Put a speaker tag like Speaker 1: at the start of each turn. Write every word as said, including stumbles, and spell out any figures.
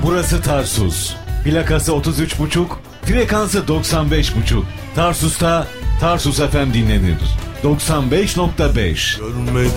Speaker 1: Burası Tarsus. Plakası otuz üç buçuk, frekansı doksan beş buçuk. Tarsus'ta Tarsus F M dinlenir. doksan beş nokta beş.
Speaker 2: Görmedim